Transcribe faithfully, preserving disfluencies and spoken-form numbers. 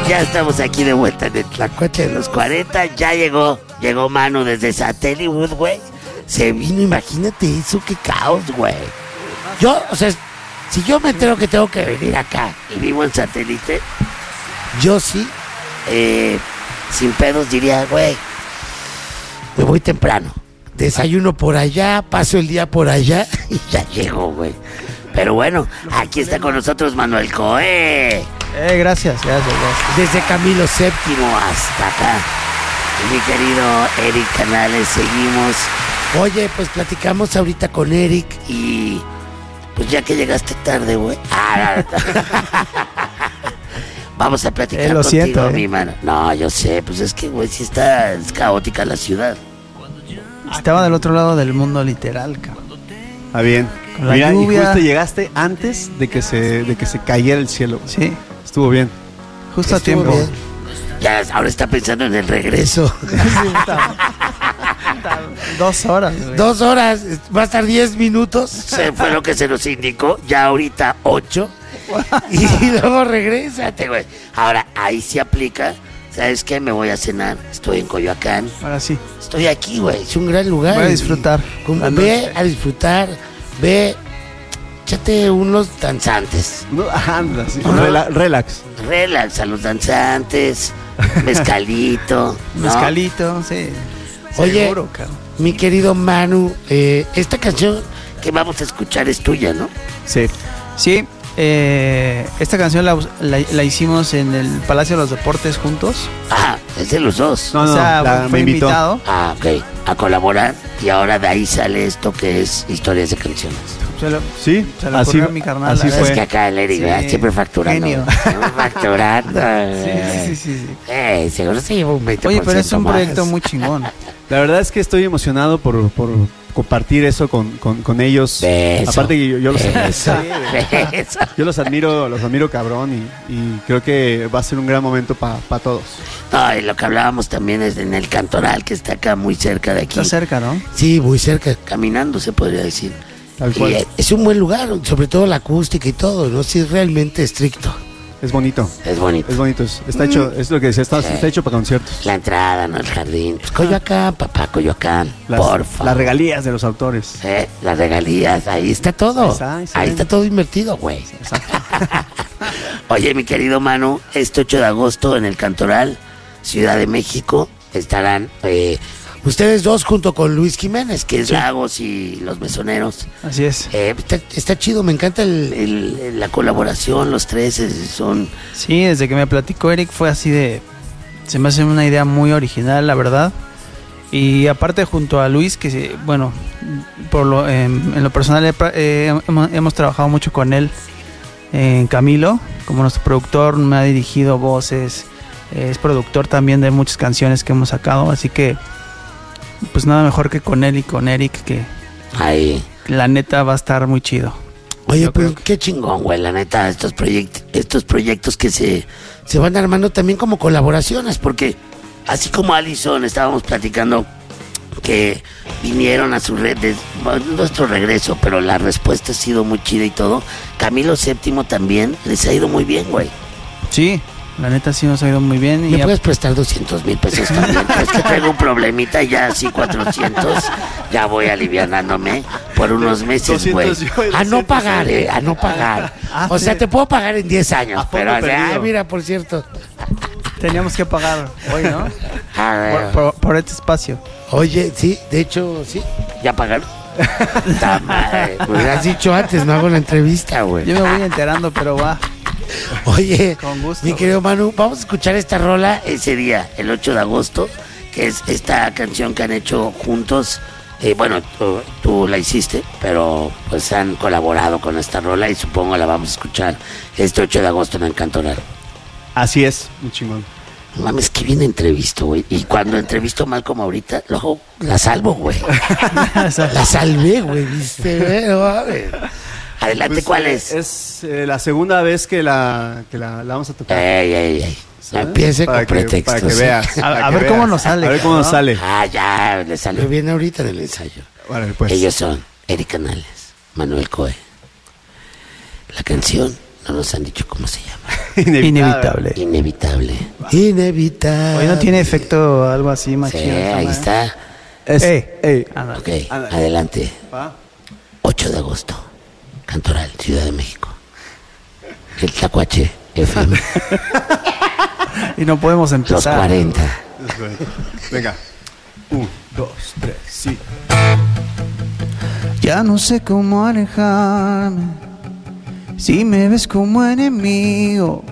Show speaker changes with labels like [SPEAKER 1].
[SPEAKER 1] Ya estamos aquí de vuelta en el Tlacuache de los cuarenta. Ya llegó, llegó Manu desde Satélite, güey. Se vino, imagínate eso, qué caos, güey. Yo, o sea, si yo me entero que tengo que venir acá y vivo en Satélite, yo sí, eh, sin pedos diría, güey, me voy temprano. Desayuno por allá, paso el día por allá y ya llego, güey. Pero bueno, aquí está con nosotros Manuel Coe.
[SPEAKER 2] Eh, gracias, gracias, gracias.
[SPEAKER 1] Desde Camilo séptimo hasta acá. Mi querido Eric Canales, seguimos. Oye, pues platicamos ahorita con Eric y pues ya que llegaste tarde, güey. Ah, vamos a platicar
[SPEAKER 2] eh, lo
[SPEAKER 1] contigo,
[SPEAKER 2] siento, eh.
[SPEAKER 1] mi mano. No, yo sé, pues es que, güey, sí está es caótica la ciudad.
[SPEAKER 2] Estaba del otro lado del mundo literal, cabrón.
[SPEAKER 3] Ah, bien.
[SPEAKER 2] Con la
[SPEAKER 3] Mira,
[SPEAKER 2] lluvia.
[SPEAKER 3] y justo llegaste antes de que se de que se cayera el cielo.
[SPEAKER 2] Sí,
[SPEAKER 3] Estuvo bien.
[SPEAKER 2] justo a
[SPEAKER 1] Estuvo
[SPEAKER 2] tiempo.
[SPEAKER 1] bien. Ya ahora está pensando en el regreso.
[SPEAKER 2] Sí, está- está Dos horas, güey.
[SPEAKER 1] Dos horas, va a estar diez minutos. Se fue lo que se nos indicó. Ya ahorita ocho. Y luego regrésate, güey. Ahora, ahí sí aplica. ¿Sabes qué? Me voy a cenar. Estoy en Coyoacán.
[SPEAKER 2] Ahora sí.
[SPEAKER 1] Estoy aquí, güey. Es un gran lugar.
[SPEAKER 2] Voy a disfrutar
[SPEAKER 1] Y, como,
[SPEAKER 2] la
[SPEAKER 1] ve
[SPEAKER 2] noche.
[SPEAKER 1] a disfrutar. Ve. Échate unos danzantes.
[SPEAKER 3] No, anda, sí.
[SPEAKER 1] Ajá.
[SPEAKER 3] Rela- relax.
[SPEAKER 1] Relax a los danzantes. Mezcalito. ¿no?
[SPEAKER 2] Mezcalito, sí.
[SPEAKER 1] Oye,
[SPEAKER 2] Seguro, cabrón.
[SPEAKER 1] mi querido Manu, eh, esta canción que vamos a escuchar es tuya, ¿no?
[SPEAKER 3] Sí.
[SPEAKER 2] Sí, eh, esta canción la, la, la hicimos en el Palacio de los Deportes juntos.
[SPEAKER 1] Ah, es de los dos.
[SPEAKER 3] No,
[SPEAKER 2] o
[SPEAKER 3] no,
[SPEAKER 2] sea,
[SPEAKER 3] la-
[SPEAKER 2] fue
[SPEAKER 3] me invitó.
[SPEAKER 2] invitado.
[SPEAKER 1] Ah, ok. A colaborar. Y ahora de ahí sale esto que es historias de canciones.
[SPEAKER 2] Se lo,
[SPEAKER 3] Sí,
[SPEAKER 2] se lo
[SPEAKER 3] así,
[SPEAKER 2] ocurrió a mi carnal.
[SPEAKER 3] así
[SPEAKER 2] la
[SPEAKER 1] Es
[SPEAKER 3] fue.
[SPEAKER 1] que acá el Eric,
[SPEAKER 2] Sí,
[SPEAKER 1] ¿verdad? Siempre facturando.
[SPEAKER 2] genio.
[SPEAKER 1] Siempre facturando.
[SPEAKER 2] Sí, sí, sí, sí, sí.
[SPEAKER 1] Eh, seguro se lleva un veinte por ciento
[SPEAKER 2] Oye, pero es un
[SPEAKER 1] más.
[SPEAKER 2] proyecto muy chingón.
[SPEAKER 3] La verdad es que estoy emocionado por, por compartir eso con, con, con ellos.
[SPEAKER 1] Beso.
[SPEAKER 3] Aparte que yo, yo los
[SPEAKER 1] Eso, eso.
[SPEAKER 3] yo los admiro, los admiro cabrón y, y creo que va a ser un gran momento para pa todos.
[SPEAKER 1] No, y lo que hablábamos también es en el Cantoral, que está acá muy cerca de aquí.
[SPEAKER 2] Está cerca, ¿no?
[SPEAKER 1] Sí, muy cerca, caminando se podría decir.
[SPEAKER 3] Tal
[SPEAKER 1] Y
[SPEAKER 3] cual.
[SPEAKER 1] eh, es un buen lugar, sobre todo la acústica y todo, ¿no? Sí, es realmente estricto.
[SPEAKER 3] Es bonito.
[SPEAKER 1] Es bonito.
[SPEAKER 3] Es bonito. es- Está hecho, es lo que decía, está,
[SPEAKER 1] Sí.
[SPEAKER 3] está hecho para conciertos.
[SPEAKER 1] La entrada, ¿no? El jardín. Pues Coyoacán, papá, Coyoacán.
[SPEAKER 3] Las,
[SPEAKER 1] por favor.
[SPEAKER 3] las regalías de los autores.
[SPEAKER 1] Eh, las regalías, ahí está todo.
[SPEAKER 3] Ahí está, ahí
[SPEAKER 1] ahí
[SPEAKER 3] se
[SPEAKER 1] está
[SPEAKER 3] ven.
[SPEAKER 1] todo invertido, güey. Oye, mi querido Manu, este ocho de agosto en el Cantoral, Ciudad de México, estarán eh, ustedes dos junto con Luis Jiménez, que es Lagos y Los Mesoneros.
[SPEAKER 2] Así es.
[SPEAKER 1] Eh, está, está chido, me encanta el- el- el- la colaboración, los tres eh, son...
[SPEAKER 2] Sí, desde que me platicó Eric fue así de... Se me hace una idea muy original, la verdad. Y aparte junto a Luis, que se- bueno, por lo, eh, en lo personal he pra- eh, hemos, hemos trabajado mucho con él en Camilo, como nuestro productor, me ha dirigido voces, eh, es productor también de muchas canciones que hemos sacado, así que pues nada mejor que con él y con Eric, que
[SPEAKER 1] Ahí.
[SPEAKER 2] la neta va a estar muy chido.
[SPEAKER 1] Oye,
[SPEAKER 2] Yo
[SPEAKER 1] pero
[SPEAKER 2] creo
[SPEAKER 1] qué chingón, güey, la neta, estos proyectos, estos proyectos que se, se van armando también como colaboraciones, porque así como Allison estábamos platicando que vinieron a su red de bueno, nuestro regreso, pero la respuesta ha sido muy chida y todo. Camilo séptimo también les ha ido muy bien, güey.
[SPEAKER 2] Sí, la neta sí nos ha ido muy bien.
[SPEAKER 1] ¿Me
[SPEAKER 2] Y
[SPEAKER 1] puedes prestar doscientos mil pesos también? Es que traigo un problemita ya, así cuatrocientos. Ya voy alivianándome por unos meses, güey.
[SPEAKER 3] doscientos yo y
[SPEAKER 1] A no
[SPEAKER 3] doscientos
[SPEAKER 1] pagar,
[SPEAKER 3] él.
[SPEAKER 1] eh, a no pagar.
[SPEAKER 2] Ah,
[SPEAKER 1] O sea,
[SPEAKER 2] sí.
[SPEAKER 1] te puedo pagar en diez años,
[SPEAKER 3] A fondo
[SPEAKER 1] pero, o sea,
[SPEAKER 3] perdido.
[SPEAKER 1] ay, mira, por cierto.
[SPEAKER 2] teníamos que pagar hoy, ¿no?
[SPEAKER 1] A ver.
[SPEAKER 2] Por, por- por este espacio.
[SPEAKER 1] Oye, sí, de hecho, sí. ¿Ya pagaron? Ta madre, me hubieras dicho antes, no hago la entrevista, güey.
[SPEAKER 2] Yo me voy enterando, pero va.
[SPEAKER 1] Oye,
[SPEAKER 2] Con gusto,
[SPEAKER 1] mi querido Manu, vamos a escuchar esta rola ese día, el ocho de agosto, que es esta canción que han hecho juntos. Eh, bueno, tú, tú la hiciste, pero pues han colaborado con esta rola y supongo la vamos a escuchar este ocho de agosto en el Cantoral.
[SPEAKER 3] Así es, muy chingón.
[SPEAKER 1] No mames, que bien entrevisto, güey. Y cuando entrevisto mal como ahorita, luego la salvo, güey. La salvé, güey, viste, güey, no mames. Adelante,
[SPEAKER 3] Pues,
[SPEAKER 1] ¿cuál
[SPEAKER 3] eh,
[SPEAKER 1] es?
[SPEAKER 3] Es eh, la segunda vez que la, que la, la vamos a tocar.
[SPEAKER 1] Ey, ey, ey. No
[SPEAKER 3] ¿sabes?
[SPEAKER 1] empiece
[SPEAKER 3] Para
[SPEAKER 1] con
[SPEAKER 3] que-
[SPEAKER 1] pretextos.
[SPEAKER 3] Para que
[SPEAKER 1] ¿sí?
[SPEAKER 3] veas.
[SPEAKER 2] A-
[SPEAKER 3] para
[SPEAKER 2] a
[SPEAKER 3] que
[SPEAKER 2] ver cómo
[SPEAKER 3] veas.
[SPEAKER 2] nos sale,
[SPEAKER 3] A ver cómo nos
[SPEAKER 2] ¿no?
[SPEAKER 3] sale.
[SPEAKER 1] Ah, ya, le salió bien ahorita en el ensayo.
[SPEAKER 3] Vale, pues.
[SPEAKER 1] Ellos son Eric Canales, Manuel Coe. La canción no nos han dicho cómo se llama.
[SPEAKER 2] Inevitable.
[SPEAKER 1] Inevitable. Inevitable.
[SPEAKER 2] Hoy no tiene efecto algo así más
[SPEAKER 1] Sí,
[SPEAKER 2] chido,
[SPEAKER 1] ahí
[SPEAKER 2] ¿no?
[SPEAKER 1] está.
[SPEAKER 3] Es,
[SPEAKER 2] Ey.
[SPEAKER 3] ey.
[SPEAKER 2] Ándale.
[SPEAKER 1] Ok,
[SPEAKER 3] Ándale.
[SPEAKER 1] adelante.
[SPEAKER 3] Va.
[SPEAKER 1] ocho de agosto. Cantoral, Ciudad de México. El Tlacuache F M.
[SPEAKER 2] Y no podemos
[SPEAKER 1] Los
[SPEAKER 2] empezar.
[SPEAKER 1] cuarenta.
[SPEAKER 3] Venga. Un, dos, tres, sí.
[SPEAKER 2] Ya no sé cómo alejarme. Si me ves como enemigo,